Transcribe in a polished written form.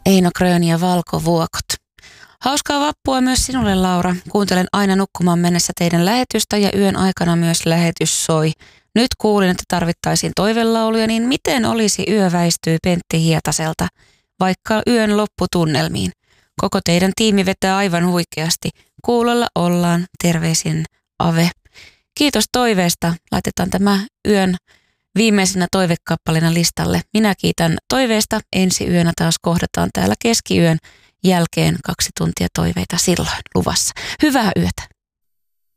Eino Grön ja Valkovuokot. Hauskaa vappua myös sinulle, Laura. Kuuntelen aina nukkumaan mennessä teidän lähetystä ja yön aikana myös lähetys soi. Nyt kuulin, että tarvittaisiin toivelauluja, niin miten olisi Yö väistyy Pentti Hietaselta, vaikka yön lopputunnelmiin? Koko teidän tiimi vetää aivan huikeasti. Kuulolla ollaan. Terveisin Ave. Kiitos toiveesta. Laitetaan tämä yön viimeisenä toivekappaleena listalle. Minä kiitän toiveesta. Ensi yönä taas kohdataan täällä keskiyön jälkeen 2 tuntia toiveita silloin luvassa. Hyvää yötä.